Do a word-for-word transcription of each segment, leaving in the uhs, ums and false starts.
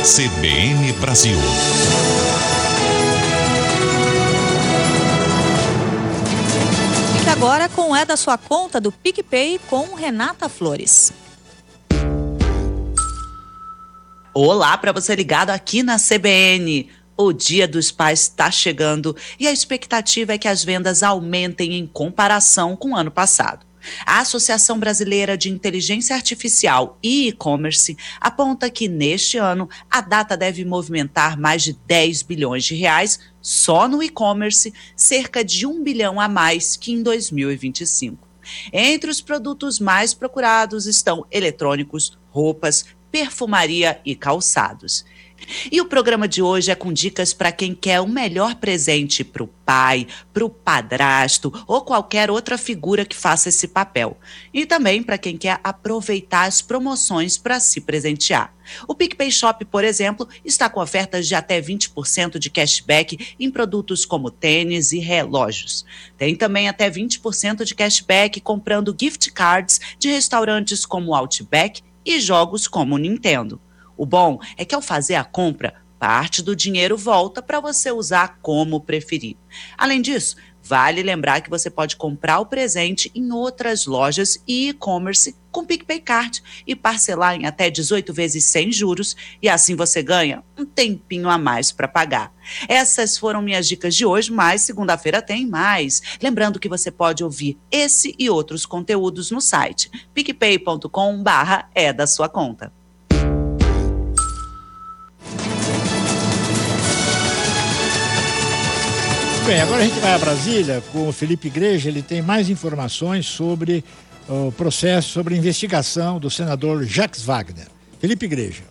C B N Brasil. Fique agora com o É da Sua Conta do PicPay com Renata Flores. Olá para você ligado aqui na C B N. O Dia dos Pais está chegando e a expectativa é que as vendas aumentem em comparação com o ano passado. A Associação Brasileira de Inteligência Artificial e E-Commerce aponta que neste ano a data deve movimentar mais de dez bilhões de reais só no e-commerce, cerca de um bilhão a mais que em dois mil e vinte e cinco. Entre os produtos mais procurados estão eletrônicos, roupas, perfumaria e calçados. E o programa de hoje é com dicas para quem quer o melhor presente para o pai, para o padrasto ou qualquer outra figura que faça esse papel. E também para quem quer aproveitar as promoções para se presentear. O PicPay Shop, por exemplo, está com ofertas de até vinte por cento de cashback em produtos como tênis e relógios. Tem também até vinte por cento de cashback comprando gift cards de restaurantes como Outback e jogos como Nintendo. O bom é que ao fazer a compra, parte do dinheiro volta para você usar como preferir. Além disso, vale lembrar que você pode comprar o presente em outras lojas e e-commerce com PicPay Card e parcelar em até dezoito vezes sem juros e assim você ganha um tempinho a mais para pagar. Essas foram minhas dicas de hoje, mas segunda-feira tem mais. Lembrando que você pode ouvir esse e outros conteúdos no site picpay ponto com barra é da sua conta. Bem, agora a gente vai a Brasília com o Felipe Igreja. Ele tem mais informações sobre o processo, sobre a investigação do senador Jacques Wagner. Felipe Igreja.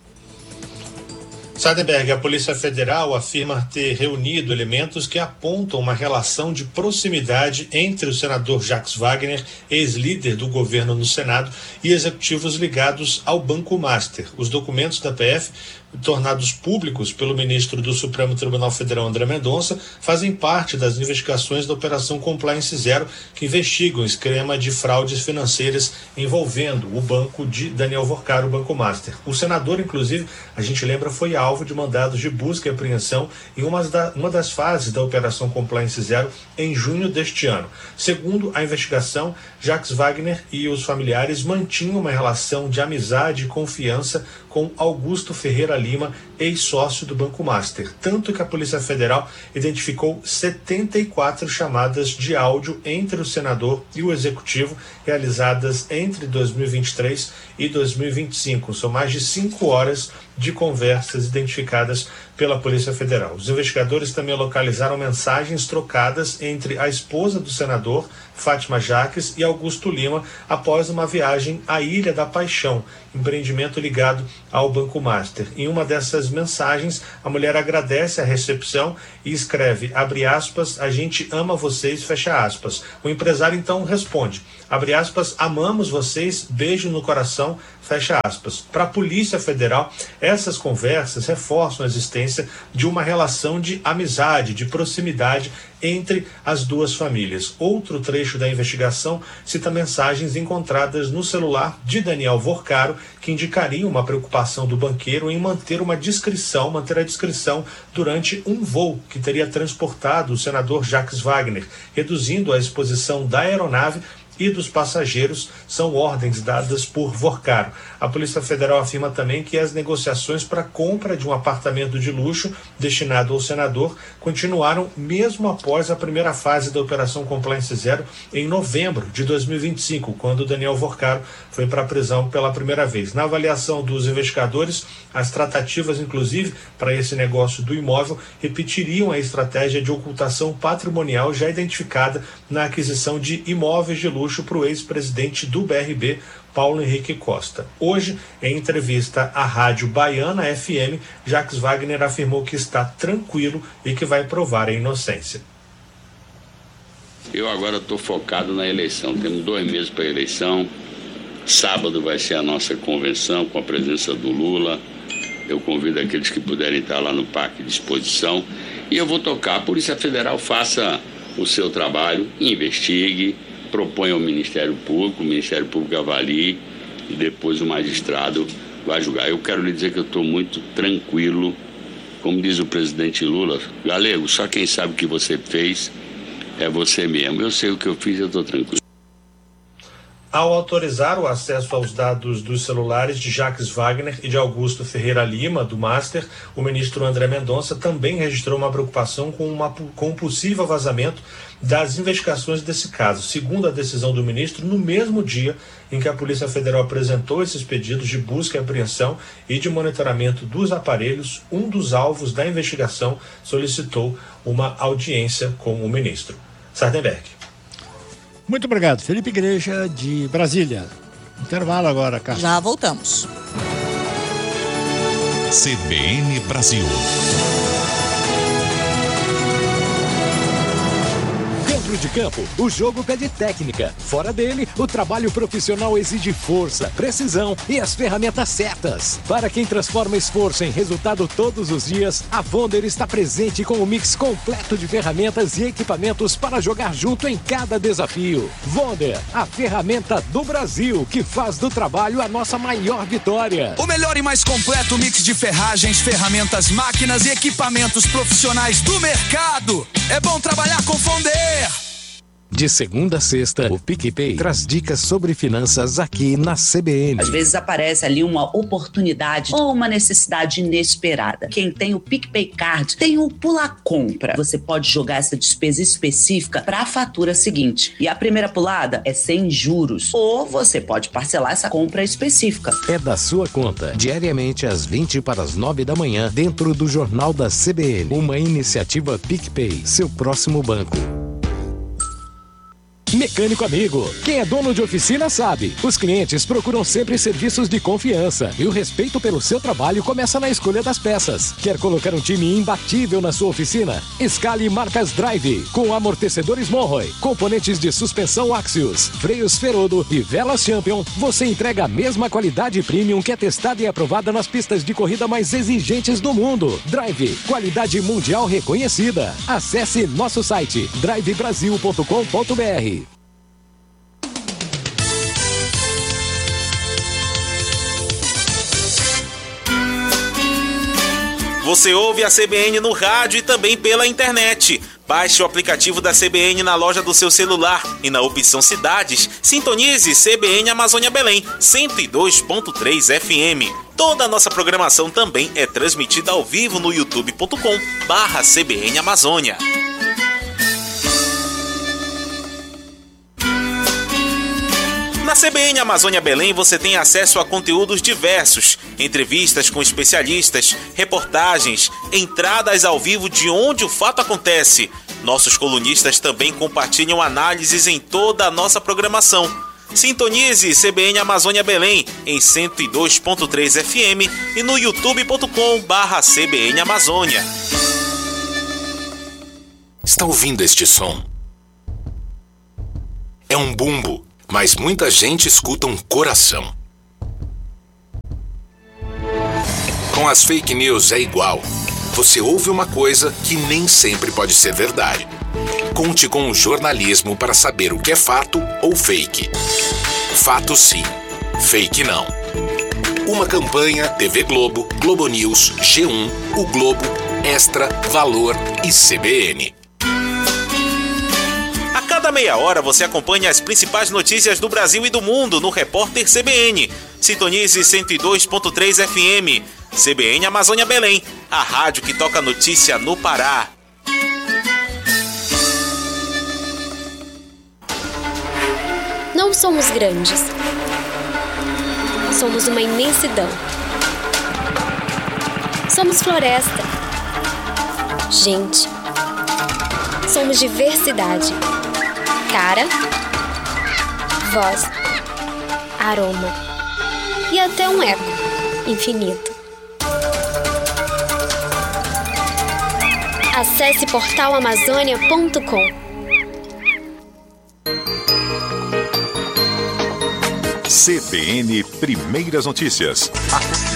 Sardenberg, a Polícia Federal afirma ter reunido elementos que apontam uma relação de proximidade entre o senador Jacques Wagner, ex-líder do governo no Senado, e executivos ligados ao Banco Master. Os documentos da P F, tornados públicos pelo ministro do Supremo Tribunal Federal, André Mendonça, fazem parte das investigações da Operação Compliance Zero, que investigam o esquema de fraudes financeiras envolvendo o banco de Daniel Vorcaro, o Banco Master. O senador, inclusive, a gente lembra, foi alvo de mandados de busca e apreensão em uma, da, uma das fases da Operação Compliance Zero em junho deste ano. Segundo a investigação, Jacques Wagner e os familiares mantinham uma relação de amizade e confiança com Augusto Ferreira Lima, ex-sócio do Banco Master, tanto que a Polícia Federal identificou setenta e quatro chamadas de áudio entre o senador e o executivo, realizadas entre dois mil e vinte e três e dois mil e vinte e cinco. São mais de cinco horas de conversas identificadas pela Polícia Federal. Os investigadores também localizaram mensagens trocadas entre a esposa do senador, Fátima Jacques, e Augusto Lima após uma viagem à Ilha da Paixão, empreendimento ligado ao Banco Master. Em uma dessas mensagens, a mulher agradece a recepção e escreve, abre aspas, a gente ama vocês, fecha aspas. O empresário então responde, abre aspas, amamos vocês, beijo no coração, fecha aspas. Para a Polícia Federal, essas conversas reforçam a existência de uma relação de amizade, de proximidade entre as duas famílias. Outro trecho da investigação cita mensagens encontradas no celular de Daniel Vorcaro, que indicariam uma preocupação do banqueiro em manter uma discrição, manter a discrição durante um voo que teria transportado o senador Jacques Wagner, reduzindo a exposição da aeronave e dos passageiros, são ordens dadas por Vorcaro. A Polícia Federal afirma também que as negociações para a compra de um apartamento de luxo destinado ao senador continuaram mesmo após a primeira fase da Operação Compliance Zero em novembro de dois mil e vinte e cinco, quando Daniel Vorcaro foi para a prisão pela primeira vez. Na avaliação dos investigadores, as tratativas, inclusive, para esse negócio do imóvel, repetiriam a estratégia de ocultação patrimonial já identificada na aquisição de imóveis de luxo para o ex-presidente do B R B, Paulo Henrique Costa. Hoje, em entrevista à Rádio Baiana F M, Jacques Wagner afirmou que está tranquilo e que vai provar a inocência. Eu agora estou focado na eleição. Temos dois meses para a eleição. Sábado vai ser a nossa convenção com a presença do Lula. Eu convido aqueles que puderem estar lá no Parque de Exposição. E eu vou tocar. A Polícia Federal faça o seu trabalho, investigue, proponha ao Ministério Público, o Ministério Público avalie e depois o magistrado vai julgar. Eu quero lhe dizer que eu estou muito tranquilo. Como diz o presidente Lula, Galego, só quem sabe o que você fez é você mesmo. Eu sei o que eu fiz, eu estou tranquilo. Ao autorizar o acesso aos dados dos celulares de Jacques Wagner e de Augusto Ferreira Lima, do Master, o ministro André Mendonça também registrou uma preocupação com, uma, com um possível vazamento das investigações desse caso. Segundo a decisão do ministro, no mesmo dia em que a Polícia Federal apresentou esses pedidos de busca e apreensão e de monitoramento dos aparelhos, um dos alvos da investigação solicitou uma audiência com o ministro. Sardenberg. Muito obrigado. Felipe Igreja, de Brasília. Intervalo agora, Cássio. Já voltamos. C B N Brasil. Dentro de campo, o jogo pede técnica. Fora dele, o trabalho profissional exige força, precisão e as ferramentas certas. Para quem transforma esforço em resultado todos os dias, a Vonder está presente com um mix completo de ferramentas e equipamentos para jogar junto em cada desafio. Vonder, a ferramenta do Brasil, que faz do trabalho a nossa maior vitória. O melhor e mais completo mix de ferragens, ferramentas, máquinas e equipamentos profissionais do mercado. É bom trabalhar com Vonder. De segunda a sexta, o PicPay traz dicas sobre finanças aqui na C B N. Às vezes aparece ali uma oportunidade ou uma necessidade inesperada. Quem tem o PicPay Card tem o Pula Compra. Você pode jogar essa despesa específica para a fatura seguinte. E a primeira pulada é sem juros. Ou você pode parcelar essa compra específica. É da sua conta, diariamente às vinte para as nove da manhã, dentro do Jornal da C B N. Uma iniciativa PicPay, seu próximo banco. Mecânico amigo. Quem é dono de oficina sabe. Os clientes procuram sempre serviços de confiança e o respeito pelo seu trabalho começa na escolha das peças. Quer colocar um time imbatível na sua oficina? Escale marcas Drive, com amortecedores Monroe, componentes de suspensão Axios, freios Ferodo e velas Champion. Você entrega a mesma qualidade premium que é testada e aprovada nas pistas de corrida mais exigentes do mundo. Drive, qualidade mundial reconhecida. Acesse nosso site drive brasil ponto com ponto b r. Você ouve a C B N no rádio e também pela internet. Baixe o aplicativo da C B N na loja do seu celular e na opção Cidades, sintonize C B N Amazônia Belém, cento e dois ponto três F M. Toda a nossa programação também é transmitida ao vivo no youtube ponto com barra C B N Amazônia. Na C B N Amazônia Belém você tem acesso a conteúdos diversos, entrevistas com especialistas, reportagens, entradas ao vivo de onde o fato acontece. Nossos colunistas também compartilham análises em toda a nossa programação. Sintonize C B N Amazônia Belém em cento e dois ponto três F M e no youtube ponto com barra C B N Amazônia. Está ouvindo este som? É um bumbo. Mas muita gente escuta um coração. Com as fake news é igual. Você ouve uma coisa que nem sempre pode ser verdade. Conte com o jornalismo para saber o que é fato ou fake. Fato sim, fake não. Uma campanha T V Globo, Globo News, G um, O Globo, Extra, Valor e C B N. A cada meia hora você acompanha as principais notícias do Brasil e do mundo no Repórter C B N. Sintonize cento e dois ponto três F M. C B N Amazônia Belém, a rádio que toca notícia no Pará. Não somos grandes. Somos uma imensidão. Somos floresta. Gente. Somos diversidade. Cara, voz, aroma e até um eco infinito. Acesse portal amazônia ponto com. C B N Primeiras Notícias.